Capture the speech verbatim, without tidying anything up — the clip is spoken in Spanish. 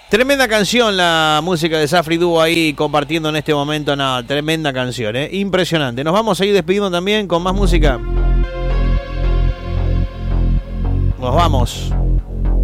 Tremenda canción la música de Safri Duo ahí compartiendo en este momento. Nada, tremenda canción, ¿eh? Impresionante. Nos vamos a ir despidiendo también con más música. Nos vamos.